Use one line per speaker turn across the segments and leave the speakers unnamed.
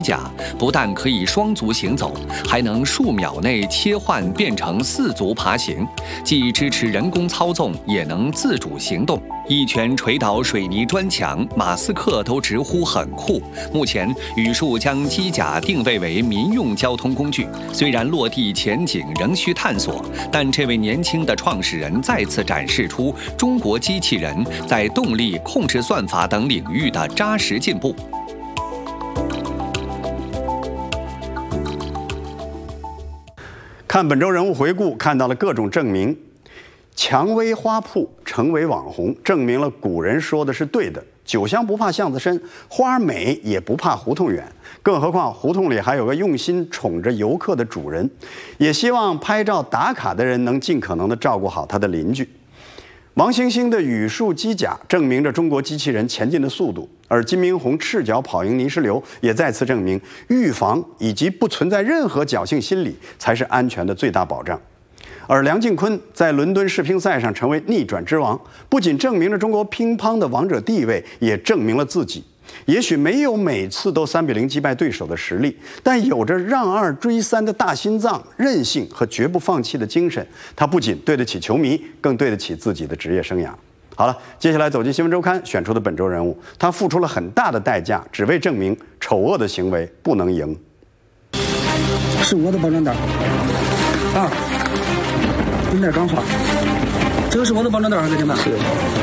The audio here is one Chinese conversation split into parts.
甲不但可以双足行走，还能数秒内切换变成4足爬行，既支持人工操纵，也能自主行动。一拳锤倒水泥砖墙，马斯克都直呼很酷。目前，宇树将机甲定位为民用交通工具，虽然落地前景仍需探索，但这位年轻的创始人再次展示出中国机器人在动力、控制算法等领域的扎实进步。
看本周人物回顾，看到了各种证明。蔷薇花铺成为网红，证明了古人说的是对的。酒香不怕巷子深，花美也不怕胡同远。更何况胡同里还有个用心宠着游客的主人。也希望拍照打卡的人能尽可能的照顾好他的邻居。王星星的宇树机甲证明着中国机器人前进的速度，而金明宏赤脚跑赢泥石流也再次证明，预防以及不存在任何侥幸心理才是安全的最大保障。而梁靖昆在伦敦世乒赛上成为逆转之王，不仅证明了中国乒乓的王者地位，也证明了自己。也许没有每次都3比0击败对手的实力，但有着让2追3的大心脏、韧性和绝不放弃的精神。他不仅对得起球迷，更对得起自己的职业生涯。好了，接下来走进新闻周刊选出的本周人物，他付出了很大的代价，只为证明丑恶的行为不能赢。
是我的包装袋啊，有点刚好。这个是我的包装袋，各位们。是。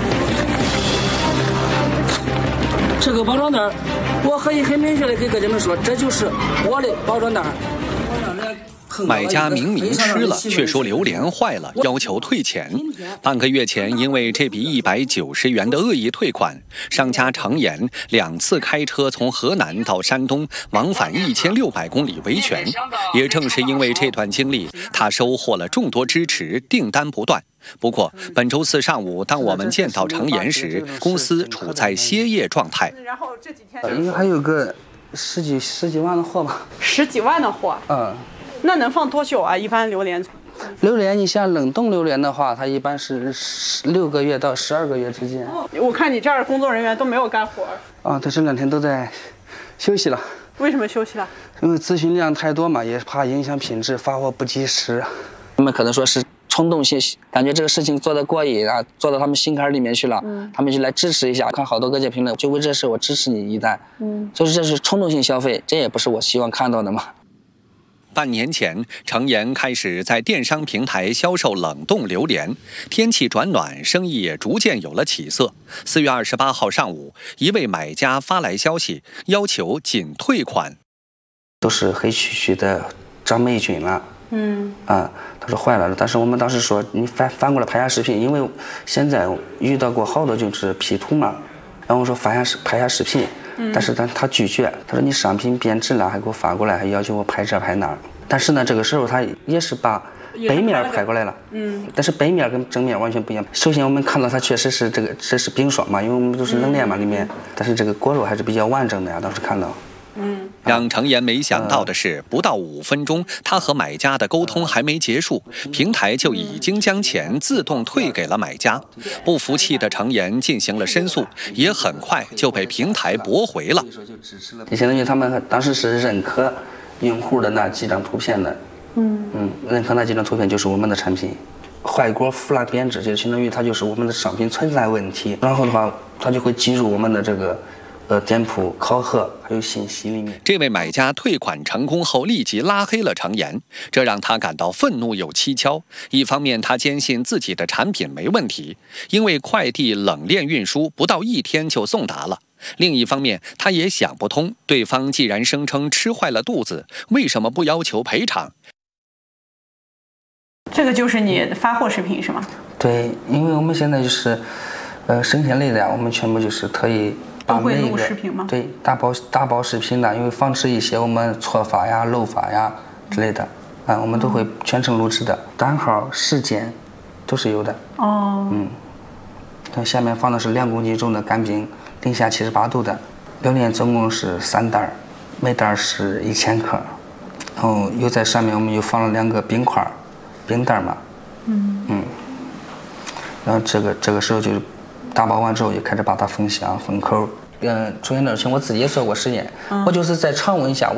这个包装袋，我可以很明确的给各位们说，这就是我的包装袋。
买家明明吃了，却说榴莲坏了，要求退钱。半个月前，因为这笔190元的恶意退款，商家常言2次开车从河南到山东，往返1600公里维权。也正是因为这段经历，他收获了众多支持，订单不断。不过，本周4上午，当我们见到常言时，公司处在歇业状态。
然后这几天应该还有个十几万的货吧
？10几万的货？那能放多久啊？一般榴莲？
榴莲，你像冷冻榴莲的话，它一般是6个月到12个月之间。
我看你这儿工作人员都没有干活
啊，对，这2天都在休息了。
为什么休息了？
因为咨询量太多嘛，也怕影响品质，发货不及时。他们可能说是冲动性，感觉这个事情做得过瘾啊，做到他们心坎里面去了，他们就来支持一下。看好多各界评论，就为这事我支持你一单，就是这是冲动性消费，这也不是我希望看到的嘛。
半年前，常言开始在电商平台销售冷冻榴莲。天气转暖，生意也逐渐有了起色。4月28号上午，一位买家发来消息，要求仅退款。
都是黑黢黢的长霉菌了。他说坏了，但是我们当时说你翻过来拍下视频，因为现在遇到过好多就是 P 图嘛，然后我说拍下视频。但是他拒绝，他说你商品变质了，还给我发过来，还要求我拍这拍那儿。但是呢，这个时候他也是把背面拍过来了，但是背面跟正面完全不一样。首先我们看到它确实是这是冰霜嘛，因为我们都是冷链嘛里面，但是这个果肉还是比较完整的呀，当时看到。
让常言没想到的是，不到5分钟，他和买家的沟通还没结束，平台就已经将钱自动退给了买家。不服气的常言进行了申诉，也很快就被平台驳回了。
也相当于他们当时是认可用户的那几张图片的，认可那几张图片就是我们的产品。坏锅腐烂变质，就相当于它就是我们的商品存在问题，然后的话，它就会记入我们的这个。店铺考核还有信息里面，
这位买家退款成功后立即拉黑了常言，这让他感到愤怒又蹊跷。一方面，他坚信自己的产品没问题，因为快递冷链运输不到1天就送达了；另一方面，他也想不通，对方既然声称吃坏了肚子，为什么不要求赔偿？
这个就是你发货视频是吗？
对，因为我们现在就是生鲜类的呀，我们全部就是可以。
都会录视频吗？
对，大包视频的，因为防止一些我们错发呀、漏发呀之类的，我们都会全程录制的，单号、时间都是有的。它下面放的是2公斤重的干冰，零下78度的，榴莲总共是3袋，每袋是1000克，然后又在上面我们又放了2个冰块，冰袋嘛，然后这个时候就是打包完之后，就开始把它封箱、封口。 出现的事情，我自己也做过实验，我就是在常温下。